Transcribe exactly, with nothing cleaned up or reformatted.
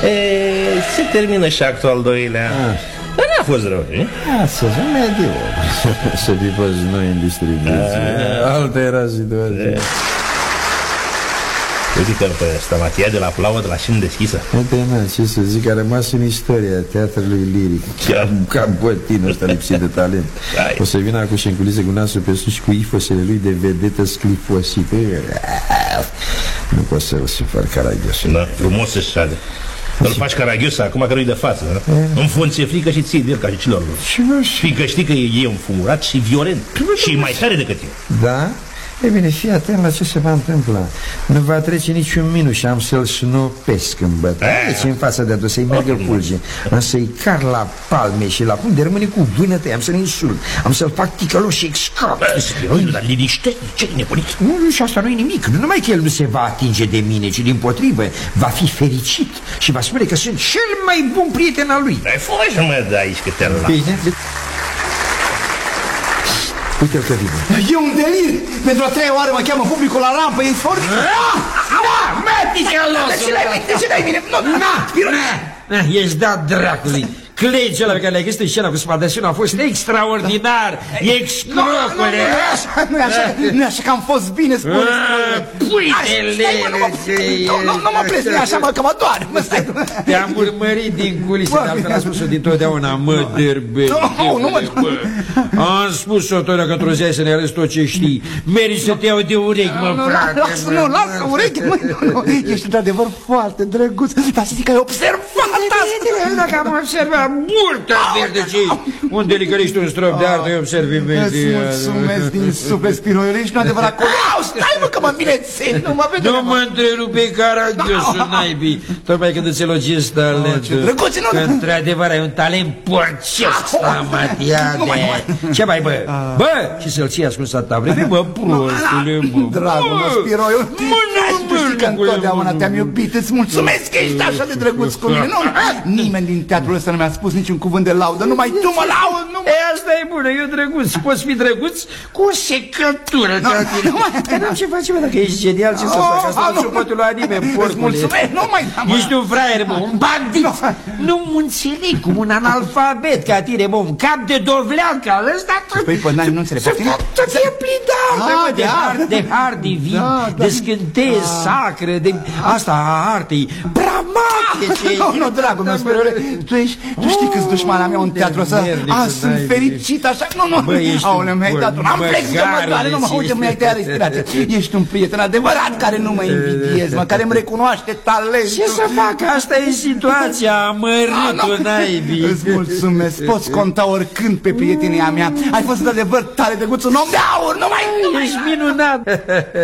E, se termină și actul al doilea. Dar n-a fost rău, e? Astăzi, mediu. Să pipați noi în distribuție. Alta era situația. Uite că pe Stamatia de la Plaudă la scena deschisă. Uite, na, ce să zic, a rămas în istoria teatrului liric. Cam, cam bătinul ăsta lipsit de talent. O să vină acum și în culise cu nasul pe sus și cu ifosele lui de vedetă sclifosită. Nu pot să o să fac caragiosul. Da, frumos să-și șade. Îl faci caragios acum că nu-i de față, da? Îmi fonțe frică și ție de el ca și celorlalți. Fiindcă știi că e înfumurat și violent și mai tare decât eu. Da? E bine, fii atent la ce se va întâmpla. Nu va trece niciun minut și am să-l snopesc în bătaie. Deci în fața de adus să-i meargă pulge. Am să-i car la palme și la pun de rămâne cu vânătăi. Am să-l insult. Am să-l fac ticălos și excrop. Spiroi, dar liniște, ce nebunit? Nu, și asta nu e nimic. Nu numai că el nu se va atinge de mine, ci dimpotrivă va fi fericit și va spune că sunt cel mai bun prieten al lui. Ai fost să mă dai aici că te-ar la. Bine. Uite-l că vine. E un delir. Pentru a treia oară mă cheamă publicul la rampă. E foarte... Da, mă, ticălosul. Ce l-ai mine? Ce l-ai mine? Na, ești dat dracului. Clegea ăla pe care l-ai găsit în scena cu Spartasiunul a fost extraordinar. Excrocule. Nu e așa, nu e așa că am fost bine, spune. Puite-le. Nu mă pleci, nu e așa, mă, că mă doare. Te-am urmărit din culise, de altfel am spus-o dintotdeauna, mă derbe. Nu mă... Am spus-o totdeauna că într-o zi ai să ne arăți tot ce știi. Meri să te iau de urechi, mă, frate. Nu, lasă urechi, mă, nu. Ești într-adevăr foarte drăguț. Dar să zic că ai observat asta. Dacă am observat multă verdăcii. Unde licărești un strop de artă, eu observ imediat. Îți mulțumesc din suflet, Spiroi. Ești un adevărat coleau. Stai, mă, că mă vine țin. Nu mă vede. Nu mă întrerupe caragiosul naibii. Tocmai când îți elogiezi talentul. Că într-adevăr ai un talent porcesc, Stamatiade. Ce mai, bă? Bă, și să-l ții ascuns atâta vreme, bă, prostule, mă. Dragul mă, Spiroi. Tu știi că întotdeauna te-am iubit. Îți mulțumesc că ești așa de drăguț cu mine. Nimeni din teatrul ăsta nu mi-a spus niciun cuvânt de laudă. Numai tu mă laud. E, asta e bună, eu drăguț. Poți fi drăguț cu o secătură ca tine. Că n-am ce face, mă, dacă ești genial, ce să fac? Asta nu se poate lua nimeni, porcule. Mulțumesc, nu mai... Ești un fraier, mă, un bandit. Nu mă înțeleg cum un analfabet ca tine, mă, un cap de dovlean ca ăsta. Păi, păi, n-ai, nu înțeleg. Să fie plin de artă, de har divin, de scânteie sacră, de asta a artei dramatice. Nu, dragul meu, Spiroi, tu ești, tu știi câți dușmani am eu în teatru ăsta? Ah, sunt fericit așa. Nu, nu. Aoleu, mi-ai dat un amplex de mă doare, nu mă, uite, mi-ai tăiat respirația. Ești un prieten adevărat care nu mă invidiez, mă, care îmi recunoaște talentul. Ce să fac? Asta e situația, amărâtul naibii. Îți mulțumesc, poți conta oricând pe prietenia mea. Ai fost de adevăr tare drăguț, un om de aur, nu mai... Ești minunat.